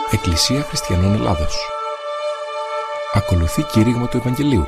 Εκκλησία Χριστιανών Ελλάδος. Ακολουθεί κήρυγμα του Ευαγγελίου.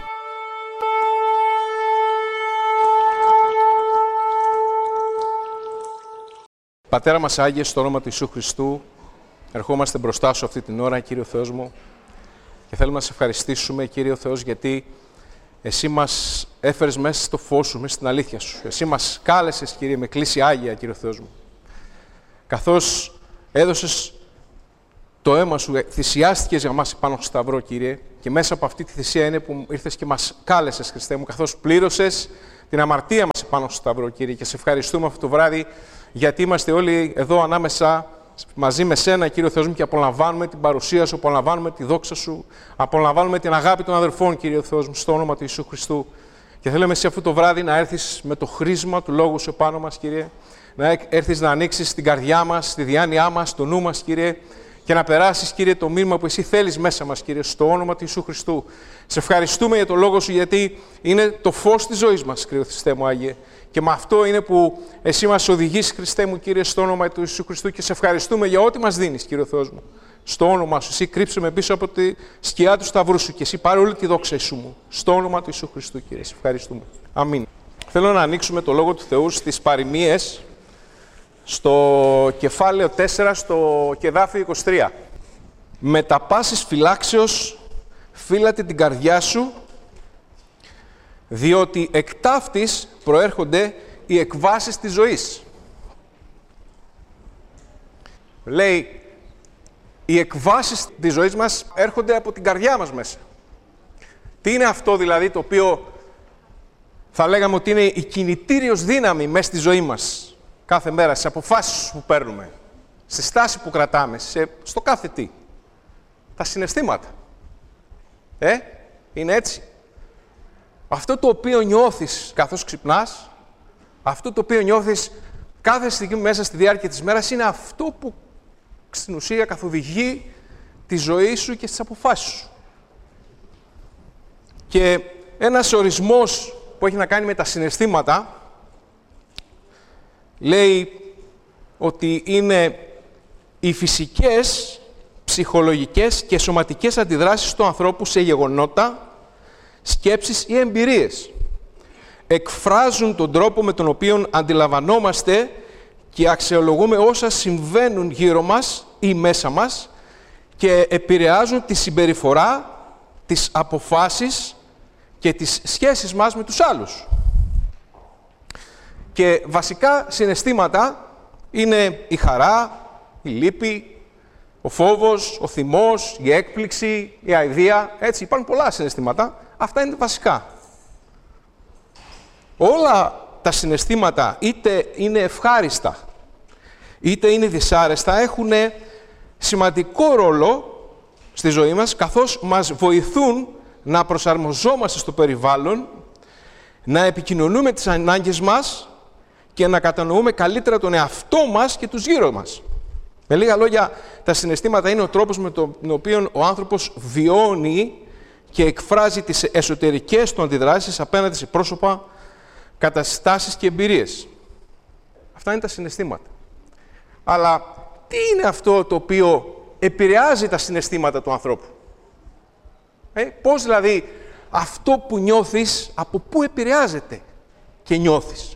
Πατέρα μας Άγιε, στο όνομα του Ιησού Χριστού, ερχόμαστε μπροστά σου αυτή την ώρα, Κύριο Θεός μου, και θέλουμε να σε ευχαριστήσουμε, Κύριο Θεός, γιατί Εσύ μας έφερες μέσα στο φως σου, μέσα στην αλήθεια σου. Εσύ μας κάλεσες, Κύριε, με κλίση Άγια, Κύριο Θεός μου. Καθώς έδωσες το αίμα σου, θυσιάστηκες για μας πάνω στο σταυρό, Κύριε, και μέσα από αυτή τη θυσία είναι που ήρθες και μας κάλεσες, Χριστέ μου, καθώς πλήρωσες την αμαρτία μας πάνω στο σταυρό, Κύριε, και σε ευχαριστούμε αυτό το βράδυ, γιατί είμαστε όλοι εδώ ανάμεσα μαζί με σένα, Κύριο Θεός μου, και απολαμβάνουμε την παρουσία σου, απολαμβάνουμε τη δόξα σου, απολαμβάνουμε την αγάπη των αδερφών, Κύριο Θεός μου, στο όνομα του Ιησού Χριστού. Και θέλουμε εσύ αυτό το βράδυ να έρθεις με το χρήσμα του Λόγου σου επάνω μας, Κύριε, να έρθεις να ανοίξεις την καρδιά μας, τη διάνοιά μας, το νου μας, Κύριε, και να περάσεις, Κύριε, το μήνυμα που εσύ θέλεις μέσα μας, Κύριε, στο όνομα του Ιησού Χριστού. Σε ευχαριστούμε για το Λόγο σου, γιατί είναι το φως της ζωής μας, Κύριε Χριστέ μου, Άγιε. Και με αυτό είναι που εσύ μας οδηγείς, Χριστέ μου, Κύριε, στο όνομα του Ιησού Χριστού, και σε ευχαριστούμε για ό,τι μας δίνεις, Κύριε Θεός μου. Στο όνομα σου, εσύ κρύψε με πίσω από τη σκιά του σταυρού σου και εσύ πάρε όλη τη δόξα σου μου. Στο όνομα του Ιησού Χριστού, Κύριε, σε ευχαριστούμε. Αμήν. Θέλω να ανοίξουμε το Λόγο του Θεού στις παροιμίες, στο κεφάλαιο 4, στο κεδάφιο 23. Με τα πάσης φυλάξεως φύλατε την καρδιά σου, διότι εκ ταύτης προέρχονται οι εκβάσεις της ζωής. Λέει, οι εκβάσεις της ζωής μας έρχονται από την καρδιά μας μέσα. Τι είναι αυτό δηλαδή το οποίο θα λέγαμε ότι είναι η κινητήριος δύναμη μέσα στη ζωή μας κάθε μέρα, στις αποφάσεις που παίρνουμε, στη στάση που κρατάμε, στο κάθε τι. Τα συναισθήματα. Είναι έτσι. Αυτό το οποίο νιώθεις καθώς ξυπνάς, αυτό το οποίο νιώθεις κάθε στιγμή μέσα στη διάρκεια της μέρας, είναι αυτό που στην ουσία καθοδηγεί τη ζωή σου και τις αποφάσεις σου. Και ένας ορισμός που έχει να κάνει με τα συναισθήματα λέει ότι είναι οι φυσικές, ψυχολογικές και σωματικές αντιδράσεις του ανθρώπου σε γεγονότα, σκέψεις ή εμπειρίες. Εκφράζουν τον τρόπο με τον οποίο αντιλαμβανόμαστε και αξιολογούμε όσα συμβαίνουν γύρω μας ή μέσα μας και επηρεάζουν τη συμπεριφορά, τις αποφάσεις και τις σχέσεις μας με τους άλλους. Και βασικά συναισθήματα είναι η χαρά, η λύπη, ο φόβος, ο θυμός, η έκπληξη, η αηδία. Έτσι, υπάρχουν πολλά συναισθήματα. Αυτά είναι βασικά. Όλα τα συναισθήματα, είτε είναι ευχάριστα, είτε είναι δυσάρεστα, έχουν σημαντικό ρόλο στη ζωή μας, καθώς μας βοηθούν να προσαρμοζόμαστε στο περιβάλλον, να επικοινωνούμε τις ανάγκες μας και να κατανοούμε καλύτερα τον εαυτό μας και τους γύρω μας. Με λίγα λόγια, τα συναισθήματα είναι ο τρόπος με τον οποίο ο άνθρωπος βιώνει και εκφράζει τις εσωτερικές του αντιδράσεις απέναντι σε πρόσωπα, καταστάσεις και εμπειρίες. Αυτά είναι τα συναισθήματα. Αλλά τι είναι αυτό το οποίο επηρεάζει τα συναισθήματα του ανθρώπου? Πώς δηλαδή αυτό που νιώθεις, από πού επηρεάζεται και νιώθεις?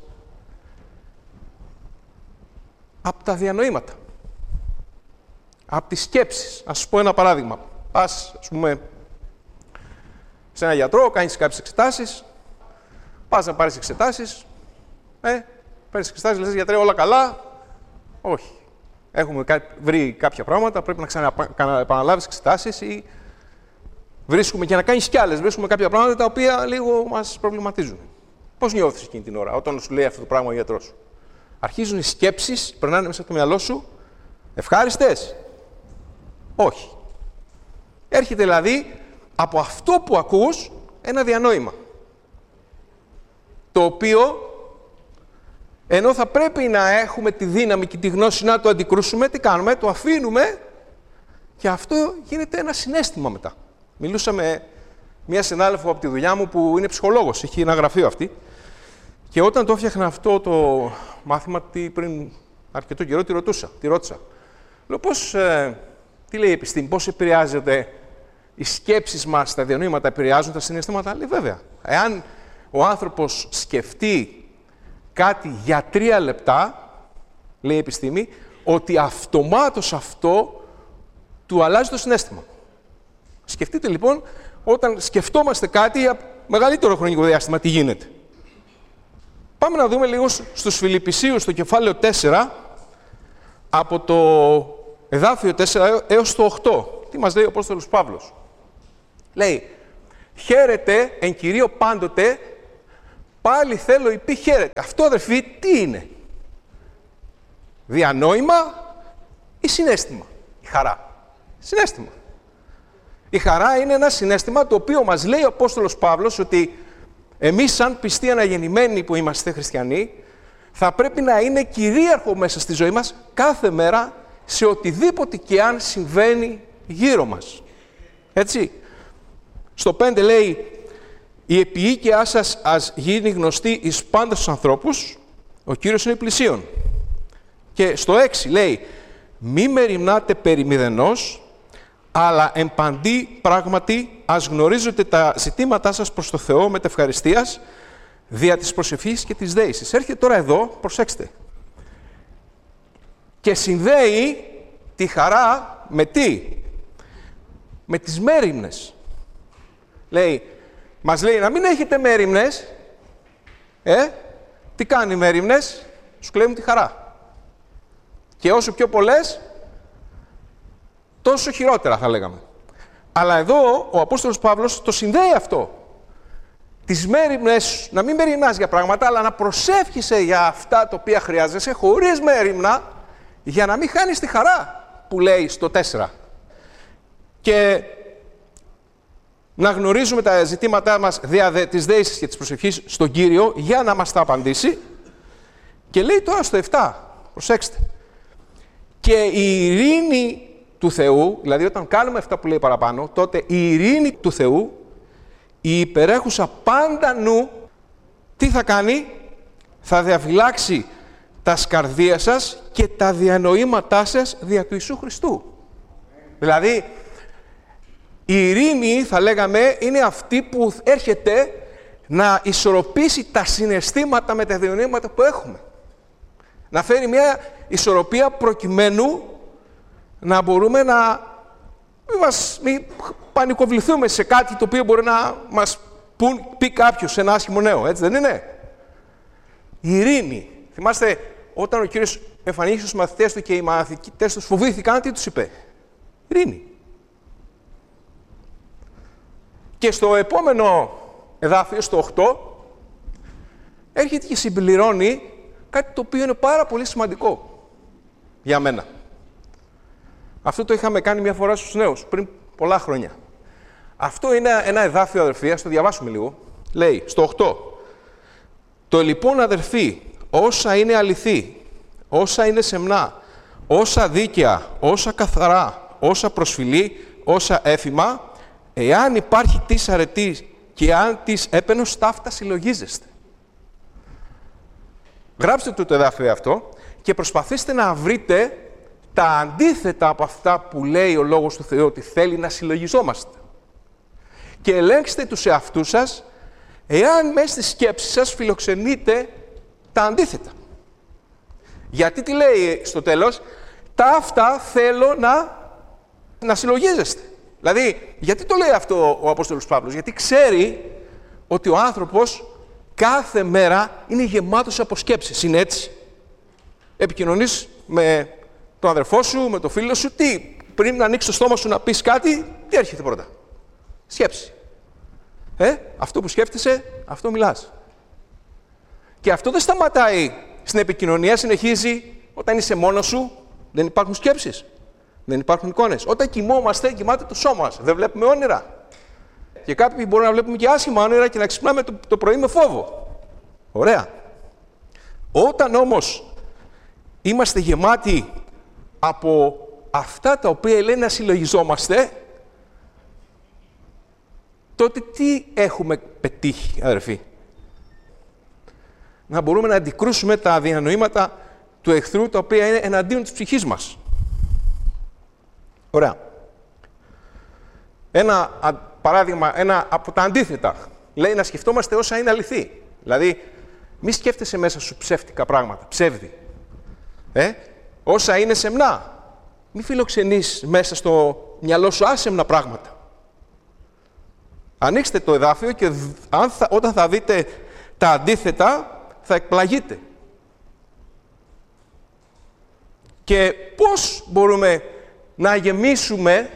Από τα διανοήματα. Από τις σκέψεις. Ας σας πω ένα παράδειγμα. Πας, ας πούμε, σε έναν γιατρό, κάνεις κάποιες εξετάσεις, πας να πάρεις εξετάσεις, παίρνεις εξετάσεις, λες, γιατρέ, όλα καλά? Όχι. Έχουμε βρει κάποια πράγματα, πρέπει να ξαναεπαναλάβεις εξετάσεις ή βρίσκουμε και να κάνεις κι άλλες. Βρίσκουμε κάποια πράγματα τα οποία λίγο μας προβληματίζουν. Πώς νιώθεις εκείνη την ώρα, όταν σου λέει αυτό το πράγμα ο γιατρός? Αρχίζουν οι σκέψεις, περνάνε μέσα από το μυαλό σου, ευχάριστες? Όχι. Έρχεται δηλαδή από αυτό που ακούς ένα διανόημα, το οποίο ενώ θα πρέπει να έχουμε τη δύναμη και τη γνώση να το αντικρούσουμε, τι κάνουμε? Το αφήνουμε και αυτό γίνεται ένα συναίσθημα μετά. Μιλούσα με μία συνάδελφο από τη δουλειά μου που είναι ψυχολόγος, έχει ένα γραφείο αυτή, και όταν το έφτιαχνα αυτό το μάθημα πριν αρκετό καιρό, τη ρώτησα. Λέω, Τι λέει η επιστήμη, πώς επηρεάζεται οι σκέψεις μας, τα διανοήματα επηρεάζουν τα συναισθήματα? Λέει βέβαια. Εάν ο άνθρωπος σκεφτεί κάτι για 3 λεπτά, λέει η επιστήμη, ότι αυτομάτως αυτό του αλλάζει το συναίσθημα. Σκεφτείτε λοιπόν, όταν σκεφτόμαστε κάτι για μεγαλύτερο χρονικό διάστημα, τι γίνεται. Πάμε να δούμε λίγο στους Φιλιππισίους, στο κεφάλαιο 4, από το εδάφιο 4 έως το 8. Τι μας λέει ο Απόστολος Παύλος? Λέει, χαίρετε εν Κυρίω πάντοτε, πάλι θέλω υπή χαίρετε. Αυτό, αδερφοί, τι είναι? Διανόημα ή συναίσθημα? Η χαρά. Συναίσθημα. Η χαρά είναι ένα συναίσθημα το οποίο μας λέει ο Απόστολος Παύλος ότι εμείς σαν πιστοί αναγεννημένοι που είμαστε χριστιανοί θα πρέπει να είναι κυρίαρχο μέσα στη ζωή μας κάθε μέρα σε οτιδήποτε και αν συμβαίνει γύρω μας. Έτσι. Στο 5 λέει «Η επιοίκειά σας ας γίνει γνωστή εις πάντας τους ανθρώπους, ο Κύριος είναι πλησίον». Και στο 6 λέει «Μη μεριμνάτε περί μηδενός, αλλά εν παντί πράγματι ας γνωρίζετε τα ζητήματά σας προς το Θεό με ευχαριστίας, δια της προσευχής και της δέησης». Έρχεται τώρα εδώ, προσέξτε, και συνδέει τη χαρά με τι? Με τις μέριμνες. Λέει, μας λέει να μην έχετε μέριμνες. Τι κάνει οι μέριμνες? Σου κλέβουν τη χαρά. Και όσο πιο πολλές, τόσο χειρότερα θα λέγαμε. Αλλά εδώ ο Απόστολος Παύλος το συνδέει αυτό. Τις μέριμνες, να μην μεριμνάς για πράγματα, αλλά να προσεύχεσαι για αυτά τα οποία χρειάζεσαι, χωρίς μέριμνα, για να μην χάνεις τη χαρά, που λέει στο 4. Και να γνωρίζουμε τα ζητήματά μας δια της δέησης και της προσευχής στον Κύριο, για να μας τα απαντήσει. Και λέει τώρα στο 7, προσέξτε, και η ειρήνη του Θεού, δηλαδή όταν κάνουμε αυτά που λέει παραπάνω, τότε η ειρήνη του Θεού, η υπερέχουσα πάντα νου, τι θα κάνει? Θα διαφυλάξει τα σκαρδία σας και τα διανοήματά σας δια του Ιησού Χριστού. Δηλαδή, η ειρήνη, θα λέγαμε, είναι αυτή που έρχεται να ισορροπήσει τα συναισθήματα με τα διανοήματα που έχουμε. Να φέρει μια ισορροπία προκειμένου να μπορούμε να μην πανικοβληθούμε σε κάτι το οποίο μπορεί να μας πει κάποιος σε ένα άσχημο νέο, έτσι δεν είναι? Η ειρήνη. Θυμάστε, όταν ο Κύριος εμφανίστηκε στους μαθητές του και οι μαθητές τους φοβήθηκαν, τι τους είπε? Ειρήνη. Και στο επόμενο εδάφιο, στο 8, έρχεται και συμπληρώνει κάτι το οποίο είναι πάρα πολύ σημαντικό για μένα. Αυτό το είχαμε κάνει μια φορά στους νέους, πριν πολλά χρόνια. Αυτό είναι ένα εδάφιο, αδερφοί, ας το διαβάσουμε λίγο. Λέει, στο 8, «Το λοιπόν, αδερφοί, όσα είναι αληθή, όσα είναι σεμνά, όσα δίκαια, όσα καθαρά, όσα προσφυλή, όσα έφημα, εάν υπάρχει της αρετής και αν της έπαινος, ταύτα συλλογίζεστε». Γράψτε το εδάφιο αυτό και προσπαθήστε να βρείτε τα αντίθετα από αυτά που λέει ο Λόγος του Θεού ότι θέλει να συλλογιζόμαστε. Και ελέγξτε τους εαυτούς σας, εάν μέσα στη σκέψη σας φιλοξενείτε τα αντίθετα. Γιατί τι λέει στο τέλος? Τα αυτά θέλω να συλλογίζεστε. Δηλαδή, γιατί το λέει αυτό ο Απόστολος Παύλος? Γιατί ξέρει ότι ο άνθρωπος κάθε μέρα είναι γεμάτος από σκέψεις. Είναι έτσι? Επικοινωνείς με τον αδερφό σου, με τον φίλο σου, τι? Πριν να ανοίξεις το στόμα σου να πεις κάτι, τι έρχεται πρώτα? Σκέψη. Αυτό που σκέφτεσαι, αυτό μιλάς. Και αυτό δεν σταματάει στην επικοινωνία, συνεχίζει όταν είσαι μόνος σου, δεν υπάρχουν σκέψεις, δεν υπάρχουν εικόνες. Όταν κοιμόμαστε, κοιμάται το σώμα μας, δεν βλέπουμε όνειρα. Και κάποιοι μπορούν να βλέπουμε και άσχημα όνειρα και να ξυπνάμε το πρωί με φόβο. Ωραία. Όταν όμως είμαστε γεμάτοι από αυτά τα οποία λέει να συλλογιζόμαστε, τότε τι έχουμε πετύχει, αδερφοί? Να μπορούμε να αντικρούσουμε τα διανοήματα του εχθρού, τα οποία είναι εναντίον της ψυχής μας. Ωραία. Ένα παράδειγμα, ένα από τα αντίθετα. Λέει να σκεφτόμαστε όσα είναι αληθή. Δηλαδή, μη σκέφτεσαι μέσα σου ψεύτικα πράγματα, ψεύδι. Όσα είναι σεμνά. Μη φιλοξενείς μέσα στο μυαλό σου άσεμνα πράγματα. Ανοίξτε το εδάφιο και όταν θα δείτε τα αντίθετα, θα εκπλαγείτε. Και πώς μπορούμε να γεμίσουμε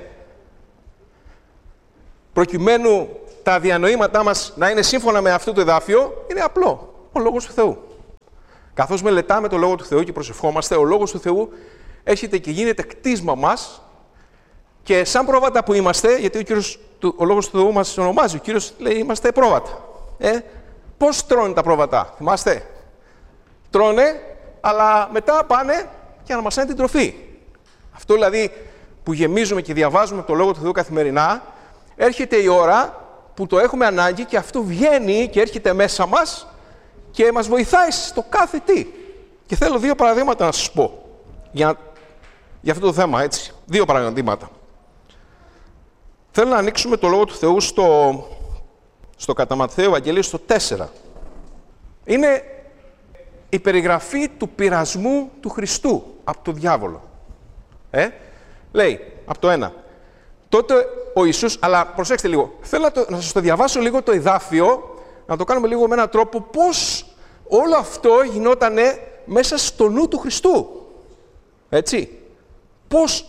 προκειμένου τα διανοήματά μας να είναι σύμφωνα με αυτό το εδάφιο? Είναι απλό. Ο Λόγος του Θεού. Καθώς μελετάμε το Λόγο του Θεού και προσευχόμαστε, ο Λόγος του Θεού έρχεται και γίνεται κτίσμα μας και σαν πρόβατα που είμαστε, γιατί ο Λόγος του Θεού μας ονομάζει, ο Κύριος λέει είμαστε πρόβατα. Πώς τρώνε τα πρόβατα, θυμάστε? Τρώνε, αλλά μετά πάνε και αναμασάνε την τροφή. Αυτό δηλαδή που γεμίζουμε και διαβάζουμε το Λόγο του Θεού καθημερινά, έρχεται η ώρα που το έχουμε ανάγκη και αυτό βγαίνει και έρχεται μέσα μας και μας βοηθάει στο κάθε τι. Και θέλω 2 παραδείγματα να σας πω για αυτό το θέμα, έτσι. 2 παραδείγματα. Θέλω να ανοίξουμε το Λόγο του Θεού στο κατά Ματθαίου Ευαγγέλιο στο 4. Είναι η περιγραφή του πειρασμού του Χριστού από τον διάβολο. Λέει, από το 1. Τότε ο Ιησούς, αλλά προσέξτε λίγο, θέλω να σας το διαβάσω λίγο το εδάφιο, να το κάνουμε λίγο με έναν τρόπο πώς όλο αυτό γινότανε μέσα στο νου του Χριστού. Έτσι. Πώς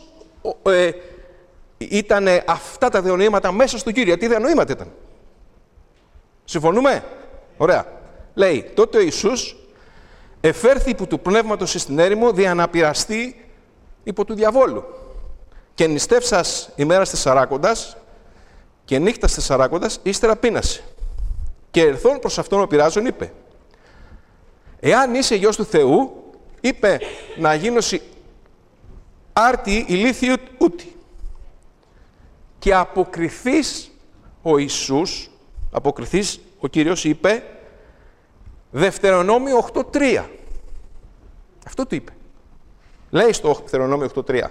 ήταν αυτά τα διανοήματα μέσα στον Κύριο. Τι διανοήματα ήταν? Συμφωνούμε? Ωραία. Λέει, τότε ο Ιησούς εφέρθη υπό του πνεύματος στην έρημο δια να πειραστεί υπό του διαβόλου. Και νηστεύσας ημέρας τεσσαράκοντας και νύχτας τεσσαράκοντας, ύστερα πείνασε. Και ερθών προς αυτόν ο πειράζων είπε, εάν είσαι Υιός του Θεού, είπε να γίνωσι άρτη ηλίθιου ούτη. Και αποκριθείς ο Ιησούς, αποκριθείς ο Κύριος είπε, Δευτερονόμιο 8.3. Αυτό του είπε. Λέει στο Δευτερονόμιο 8.3.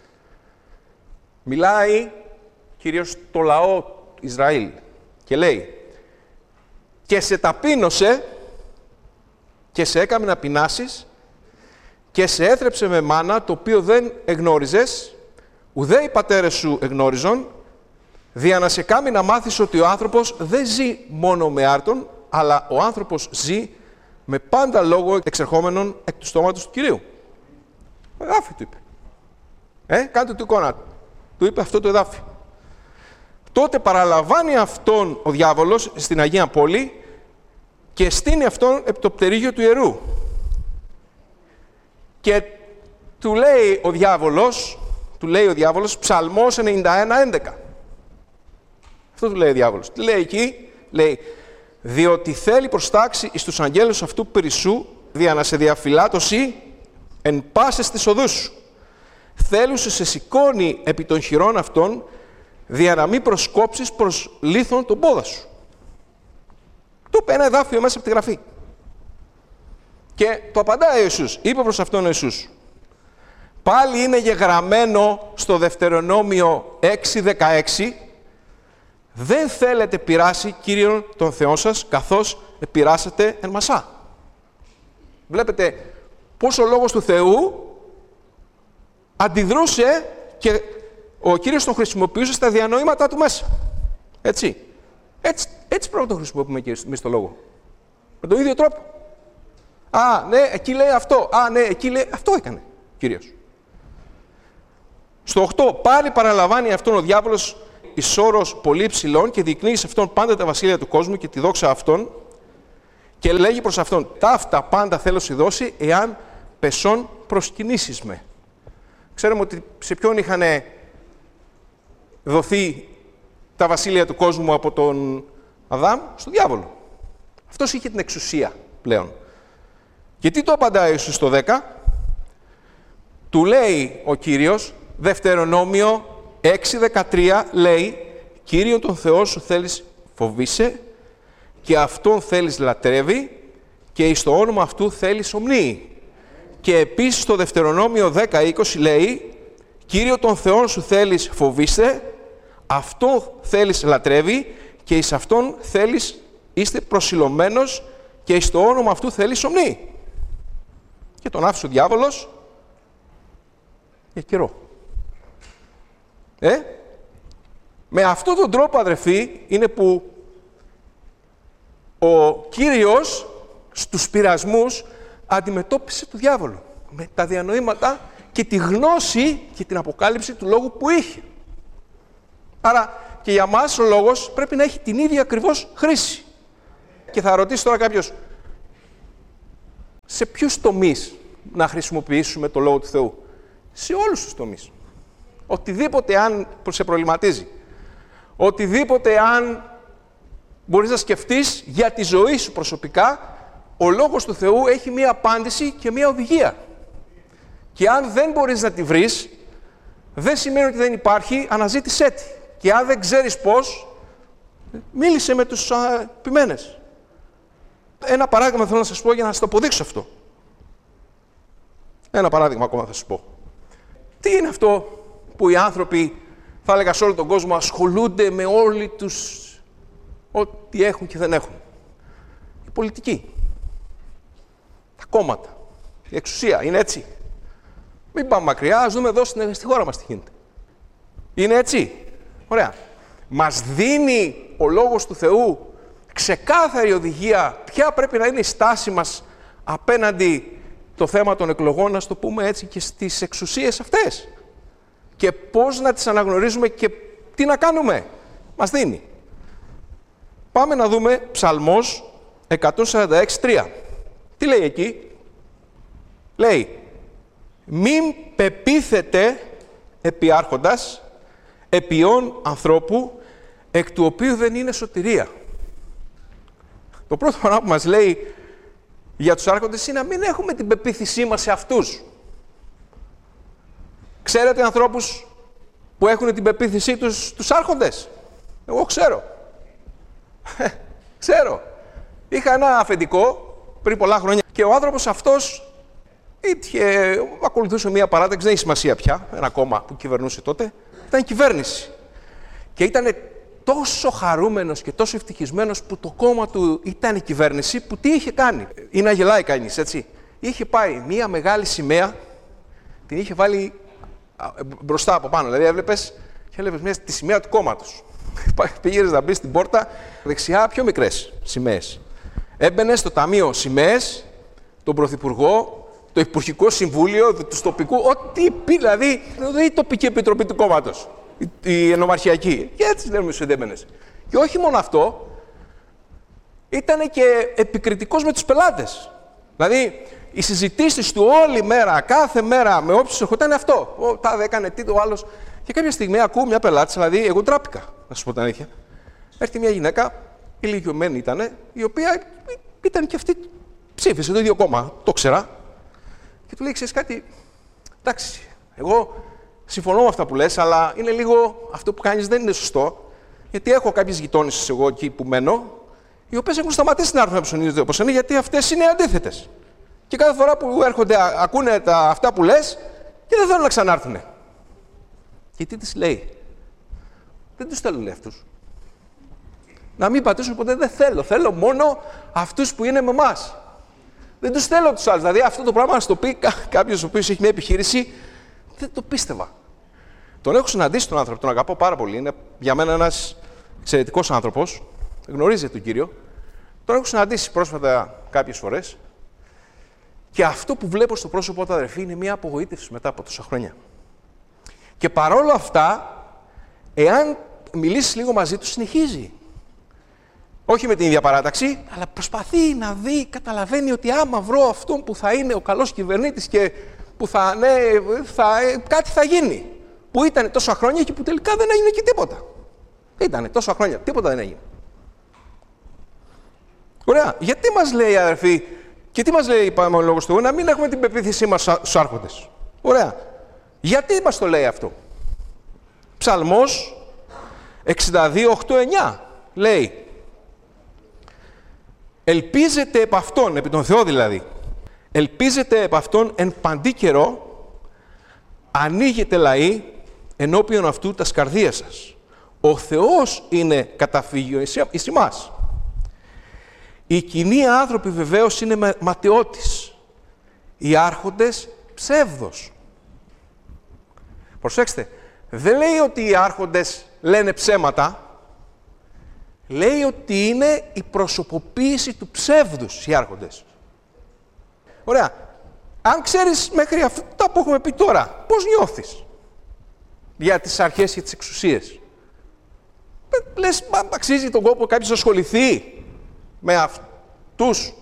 Μιλάει Κύριος το λαό Ισραήλ και λέει και σε ταπείνωσε και σε έκαμε να πεινάσεις και σε έθρεψε με μάνα το οποίο δεν εγνώριζες, ουδέ οι πατέρες σου εγνώριζον, δια να σε κάμει να μάθεις ότι ο άνθρωπος δεν ζει μόνο με άρτον, αλλά ο άνθρωπος ζει με πάντα λόγο εξερχόμενον εκ του στόματος του Κυρίου. Εδάφιο του είπε. Κάντε του εικόνα. Του είπε αυτό το εδάφιο. Τότε παραλαμβάνει αυτόν ο διάβολος στην Αγία Πόλη και στείνει αυτόν επί το πτερίγιο του ιερού. Και του λέει ο διάβολος, Ψαλμός 91:11. Αυτό του λέει ο διάβολος. Τι λέει εκεί? Λέει, διότι θέλει προστάξει εις τους αγγέλους αυτού περισσού, δια να σε διαφυλάτωση εν πάσες της οδούς σου. Θέλουσε σε σηκώνει επί των χειρών αυτών, δια να μην προσκόψεις προς λίθον τον πόδα σου. Του είπε ένα εδάφιο μέσα από τη Γραφή. Και το απαντάει ο Ιησούς. Είπε προς αυτόν ο Ιησούς. Πάλι είναι γεγραμμένο στο Δευτερονόμιο 6:16, δεν θέλετε πειράσει Κύριον τον Θεό σας, καθώς πειράσετε εν μασά. Βλέπετε πώς ο Λόγος του Θεού αντιδρούσε και ο Κύριος τον χρησιμοποιούσε στα διανοήματά του μέσα. Έτσι πρέπει να τον χρησιμοποιούμε και εμείς το Λόγο. Με τον ίδιο τρόπο. Α, ναι, εκεί λέει αυτό. Α, ναι, εκεί λέει... Αυτό έκανε ο Κύριος. Στο 8, πάλι παραλαμβάνει αυτόν ο διάβολος εις όρος πολύ ψηλών και δεικνύει σε αυτόν πάντα τα βασίλεια του κόσμου και τη δόξα αυτών και λέγει προς αυτόν, ταύτα πάντα θέλω σου δώσει εάν πεσόν προσκυνήσεις με. Ξέρουμε ότι σε ποιον είχαν δοθεί τα βασίλεια του κόσμου από τον Αδάμ? Στον διάβολο. Αυτός είχε την εξουσία πλέον. Και τι το απαντάει ο Ιησούς στο 10? Του λέει ο Κύριος, Δευτερονόμιο 6:13 λέει, Κύριον τον Θεό σου θέλεις φοβείσαι και Αυτόν θέλεις λατρεύει και εις το όνομα Αυτού θέλεις ομνύει. Και επίσης στο Δευτερονόμιο 10:20 λέει, Κύριο των Θεών σου θέλεις φοβήστε, Αυτόν θέλεις λατρεύει και εις Αυτόν θέλεις είστε προσιλωμένος και εις το όνομα Αυτού θέλεις ομνή. Και τον άφησε ο διάβολος για καιρό. Με αυτόν τον τρόπο, αδερφοί, είναι που ο Κύριος στους πειρασμούς αντιμετώπισε τον διάβολο. Με τα διανοήματα και τη γνώση και την αποκάλυψη του λόγου που είχε. Άρα και για μας ο λόγος πρέπει να έχει την ίδια ακριβώς χρήση. Και θα ρωτήσει τώρα κάποιος, σε ποιους τομείς να χρησιμοποιήσουμε το Λόγο του Θεού? Σε όλους τους τομείς. Οτιδήποτε αν σε προβληματίζει, οτιδήποτε αν μπορείς να σκεφτείς για τη ζωή σου προσωπικά, ο Λόγος του Θεού έχει μία απάντηση και μία οδηγία. Και αν δεν μπορείς να τη βρεις, δεν σημαίνει ότι δεν υπάρχει, αναζήτησέ τη. Και αν δεν ξέρεις πώς, μίλησε με τους επιμένες. Ένα παράδειγμα θέλω να σας πω για να σας το αποδείξω αυτό. Ένα παράδειγμα ακόμα θα σας πω. Τι είναι αυτό που οι άνθρωποι, θα έλεγα σε όλο τον κόσμο, ασχολούνται με όλοι τους ό,τι έχουν και δεν έχουν? Η πολιτική. Τα κόμματα. Η εξουσία. Είναι έτσι? Μην πάμε μακριά, ας δούμε εδώ στη χώρα μας τι γίνεται. Είναι έτσι? Ωραία. Μας δίνει ο Λόγος του Θεού ξεκάθαρη οδηγία ποια πρέπει να είναι η στάση μας απέναντι το θέμα των εκλογών, να το πούμε έτσι, και στις εξουσίες αυτές. Και πώς να τις αναγνωρίζουμε και τι να κάνουμε. Μας δίνει. Πάμε να δούμε Ψαλμός 146:3. Τι λέει εκεί? Λέει, μην πεπίθετε επί άρχοντας, επιών ανθρώπου, εκ του οποίου δεν είναι σωτηρία. Το πρώτο πράγμα που μας λέει για τους άρχοντες είναι να μην έχουμε την πεποίθησή μας σε αυτούς. Ξέρετε ανθρώπους που έχουν την πεποίθησή τους στους άρχοντες? Εγώ ξέρω. Ξέρω. Είχα ένα αφεντικό πριν πολλά χρόνια και ο άνθρωπος αυτός ακολουθούσε μια παράταξη, δεν έχει σημασία πια, ένα κόμμα που κυβερνούσε τότε, ήταν κυβέρνηση. Και ήταν τόσο χαρούμενος και τόσο ευτυχισμένος που το κόμμα του ήταν η κυβέρνηση, που τι είχε κάνει? Είναι να γελάει κανείς, έτσι. Είχε πάει μια μεγάλη σημαία, την είχε βάλει μπροστά από πάνω. Δηλαδή έβλεπες τη σημαία του κόμματος. Πήγες να μπεις στην πόρτα, δεξιά πιο μικρές σημαίες. Έμπαινες στο ταμείο σημαίες, τον πρωθυπουργό, το Υπουργικό Συμβούλιο, του τοπικού, ό,τι πει, δηλαδή η τοπική επιτροπή του κόμματος, η ενομαρχιακή. Και έτσι λέμε στους εντέμενες. Και όχι μόνο αυτό, ήταν και επικριτικός με τους πελάτες. Δηλαδή, οι συζητήσεις του όλη μέρα, κάθε μέρα, με όποιους ερχόταν αυτό. Ο τάδε έκανε τι, ο άλλος. Και κάποια στιγμή ακούω μια πελάτη, δηλαδή, εγώ τράπηκα, να σου πω την αλήθεια. Έρχεται μια γυναίκα, ηλικιωμένη ήταν, η οποία ήταν και αυτή, ψήφισε το ίδιο κόμμα, το ξέρα. Και του λέει, ξέρεις κάτι, εντάξει, εγώ συμφωνώ με αυτά που λες, αλλά είναι λίγο, αυτό που κάνεις δεν είναι σωστό, γιατί έχω κάποιες γειτόνισσες εγώ εκεί που μένω, οι οποίες έχουν σταματήσει να έρθουν να ψωνίζονται όπως είναι, γιατί αυτές είναι αντίθετες. Και κάθε φορά που έρχονται, ακούνε αυτά που λες και δεν θέλουν να ξανάρθουν. Και τι της λέει? Δεν τους θέλω, λέει, αυτούς. Να μην πατήσουν ποτέ, δεν θέλω. Θέλω μόνο αυτούς που είναι με εμάς. Δεν τους θέλω τους άλλους. Δηλαδή αυτό το πράγμα να το πει κάποιος ο οποίος έχει μια επιχείρηση, δεν το πίστευα. Τον έχω συναντήσει τον άνθρωπο, τον αγαπώ πάρα πολύ. Είναι για μένα ένας εξαιρετικός άνθρωπος. Γνωρίζετε τον κύριο. Τον έχω συναντήσει πρόσφατα κάποιες φορές. Και αυτό που βλέπω στο πρόσωπό του, αδερφή, είναι μια απογοήτευση μετά από τόσα χρόνια. Και παρόλα αυτά, εάν μιλήσεις λίγο μαζί του, συνεχίζει. Όχι με την ίδια παράταξη, αλλά προσπαθεί να δει, καταλαβαίνει ότι άμα βρω αυτόν που θα είναι ο καλός κυβερνήτης και που κάτι θα γίνει. Που ήταν τόσα χρόνια και που τελικά δεν έγινε και τίποτα. Ήτανε τόσα χρόνια, τίποτα δεν έγινε. Ωραία. Γιατί μας λέει, αδερφοί, και τι μας λέει ο Λόγος του Θεού? Να μην έχουμε την πεποίθησή μας στους άρχοντες. Ωραία. Γιατί μας το λέει αυτό? Ψαλμός 62:8-9 λέει, ελπίζετε επ' αυτόν, επί τον Θεό δηλαδή, ελπίζετε επ' αυτόν εν παντή καιρό, ανοίγετε λαοί ενώπιον αυτού τας καρδίας σας. Ο Θεός είναι καταφύγιο εις ημάς. Οι κοινοί άνθρωποι βεβαίως είναι ματαιότης. Οι άρχοντες ψεύδος. Προσέξτε, δεν λέει ότι οι άρχοντες λένε ψέματα. Λέει ότι είναι η προσωποποίηση του ψεύδους οι άρχοντες. Ωραία. Αν ξέρεις μέχρι αυτά που έχουμε πει τώρα, πώς νιώθεις για τις αρχές και τις εξουσίες? Λες, αξίζει τον κόπο κάποιος να ασχοληθεί με αυτούς?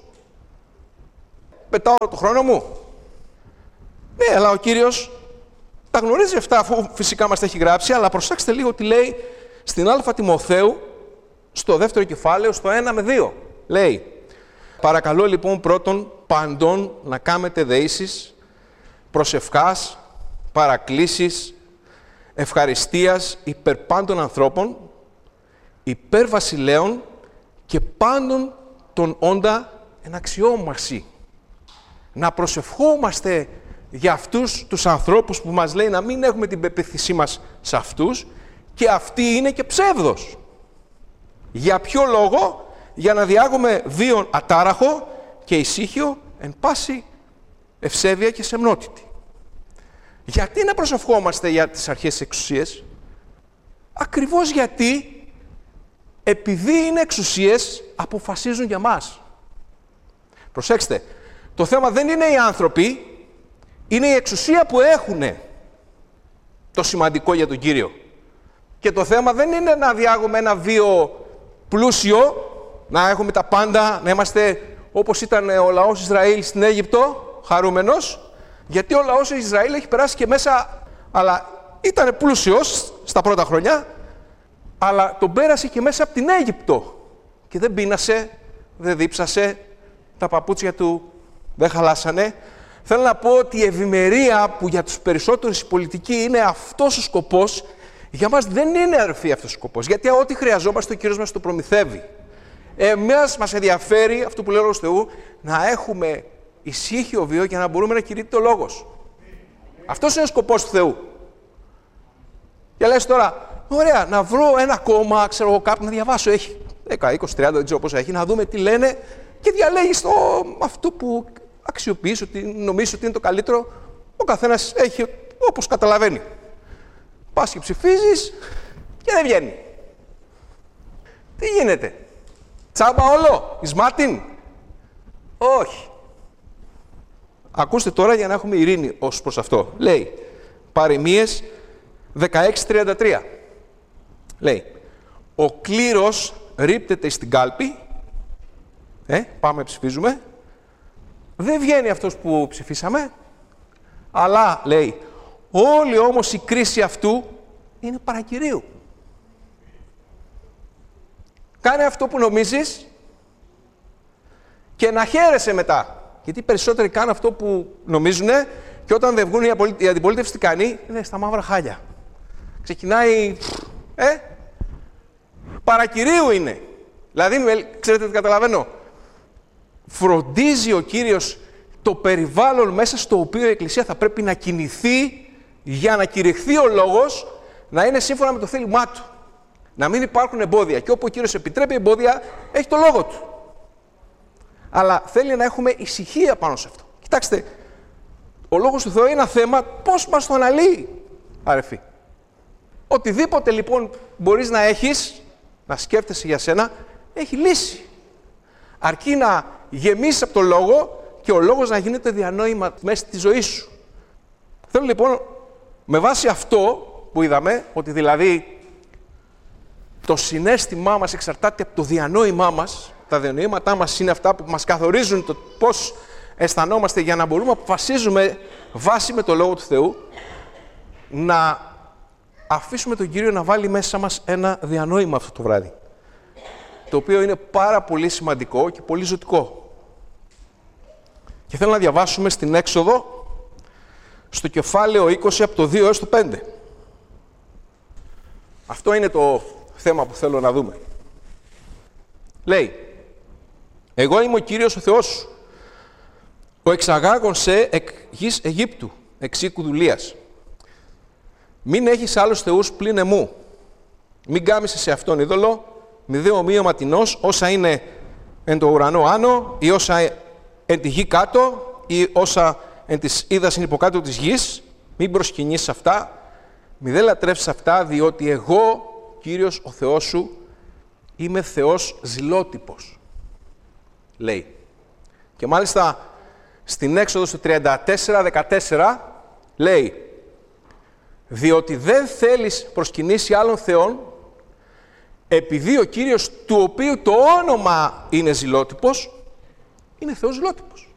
Πετάω το χρόνο μου. Ναι, αλλά ο Κύριος τα γνωρίζει αυτά, αφού φυσικά μας τα έχει γράψει, αλλά προσέξτε λίγο τι λέει στην Α Τιμοθέου, στο δεύτερο κεφάλαιο, στο 1 με 2. Λέει, παρακαλώ λοιπόν πρώτον παντών να κάμετε δεήσεις, προσευχάς, παρακλήσεις, ευχαριστίας υπέρ πάντων ανθρώπων, υπέρ βασιλέων και πάντων των όντα εν αξιόμαση. Να προσευχόμαστε για αυτούς τους ανθρώπους που μας λέει να μην έχουμε την πεποίθησή μας σε αυτούς, και αυτή είναι και ψεύδος. Για ποιο λόγο? Για να διάγουμε βίον ατάραχο και ησύχιο εν πάση ευσέβεια και σεμνότητη. Γιατί να προσευχόμαστε για τις αρχές της εξουσίας? Ακριβώς γιατί, επειδή είναι εξουσίες, αποφασίζουν για μας. Προσέξτε, το θέμα δεν είναι οι άνθρωποι, είναι η εξουσία που έχουνε το σημαντικό για τον Κύριο. Και το θέμα δεν είναι να διάγουμε ένα βίο πλούσιο, να έχουμε τα πάντα, να είμαστε όπως ήταν ο λαός Ισραήλ στην Αίγυπτο, χαρούμενος, γιατί ο λαός Ισραήλ έχει περάσει και μέσα, αλλά ήταν πλούσιος στα πρώτα χρόνια, αλλά τον πέρασε και μέσα από την Αίγυπτο και δεν πείνασε, δεν δίψασε, τα παπούτσια του δεν χαλάσανε. Θέλω να πω ότι η ευημερία, που για τους περισσότερους η πολιτική είναι αυτός ο σκοπός, για μας δεν είναι, αδερφοί, αυτός ο σκοπός. Γιατί ό,τι χρειαζόμαστε ο Κύριος μας το προμηθεύει. Εμάς μας ενδιαφέρει, αυτό που λέει ο Λόγος του Θεού, να έχουμε ησύχιο βίο για να μπορούμε να κηρύττει ο Λόγος. Αυτός είναι ο σκοπός του Θεού. Και λες τώρα, ωραία, να βρω ένα κόμμα, ξέρω εγώ, κάπου να διαβάσω. Έχει 10, 20, 30, δεν ξέρω πόσα έχει, να δούμε τι λένε και διαλέγεις αυτό που αξιοποιείς, ότι νομίζεις ότι είναι το καλύτερο. Ο καθένας έχει όπως καταλαβαίνει. Πας και ψηφίζεις και δεν βγαίνει. Τι γίνεται? Τσάμπα όλο? Ισμάτιν? Όχι. Ακούστε τώρα για να έχουμε ειρήνη ως προς αυτό. Λέει, Παροιμίες 16:33. Λέει, ο κλήρος ρίπτεται στην κάλπη. Πάμε, ψηφίζουμε. Δεν βγαίνει αυτός που ψηφίσαμε. Αλλά, λέει, όλη όμως η κρίση αυτού είναι παρακυρίου. Κάνε αυτό που νομίζεις και να χαίρεσαι μετά. Γιατί περισσότεροι κάνουν αυτό που νομίζουν και όταν δεν βγουν η αντιπολίτευση τι κάνει? Είναι στα μαύρα χάλια. Ξεκινάει, παρακυρίου είναι. Δηλαδή, ξέρετε τι καταλαβαίνω? Φροντίζει ο Κύριος το περιβάλλον μέσα στο οποίο η Εκκλησία θα πρέπει να κινηθεί για να κηρυχθεί ο Λόγος, να είναι σύμφωνα με το θέλημά Του. Να μην υπάρχουν εμπόδια. Και όπου ο Κύριος επιτρέπει εμπόδια, έχει το Λόγο Του. Αλλά θέλει να έχουμε ησυχία πάνω σε αυτό. Κοιτάξτε, ο Λόγος του Θεού είναι ένα θέμα πώς μας το αναλύει, αρεφή. Οτιδήποτε λοιπόν μπορείς να έχεις, να σκέφτεσαι για σένα, έχει λύση. Αρκεί να γεμίσεις από το Λόγο και ο Λόγος να γίνεται διανόημα μέσα στη ζωή σου. Θέλω λοιπόν, με βάση αυτό που είδαμε, ότι δηλαδή το συναίσθημά μας εξαρτάται από το διανόημά μας, τα διανοήματά μας είναι αυτά που μας καθορίζουν το πώς αισθανόμαστε για να μπορούμε να αποφασίζουμε βάσει με το Λόγο του Θεού, να αφήσουμε τον Κύριο να βάλει μέσα μας ένα διανόημα αυτό το βράδυ, το οποίο είναι πάρα πολύ σημαντικό και πολύ ζωτικό. Και θέλω να διαβάσουμε στην Έξοδο, στο κεφάλαιο 20, από το 2 έως το 5. Αυτό είναι το θέμα που θέλω να δούμε. Λέει, εγώ είμαι ο Κύριος ο Θεός σου, ο εξαγάγων σε εκ γης Αιγύπτου, εξ οίκου δουλείας. Μην έχεις άλλους θεούς πλην εμού. Μην κάμισες σε αυτόν είδωλο, μη δε ομοίωμα τινός, όσα είναι εν το ουρανό άνω, ή όσα εν τη γη κάτω, ή όσα εν της είδας είναι υποκάτω της γης. Μην προσκυνήσεις αυτά, μη δε λατρεύσεις αυτά, διότι εγώ, Κύριος ο Θεός σου, είμαι Θεός ζηλότυπος. Λέει. Και μάλιστα στην Έξοδο του 34-14 λέει, διότι δεν θέλεις προσκυνήσει άλλων θεών, επειδή ο Κύριος του οποίου το όνομα είναι ζηλότυπος, είναι Θεός ζηλότυπος.